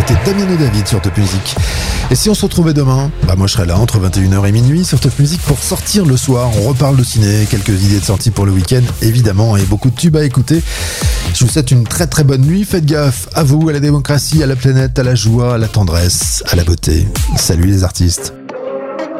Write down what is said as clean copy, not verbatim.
C'était Damien David sur Top Music. Et si on se retrouvait demain, moi je serai là entre 21h et minuit sur Top Music pour sortir le soir. On reparle de ciné, quelques idées de sortie pour le week-end évidemment et beaucoup de tubes à écouter. Je vous souhaite une très très bonne nuit. Faites gaffe à vous, à la démocratie, à la planète, à la joie, à la tendresse, à la beauté. Salut les artistes.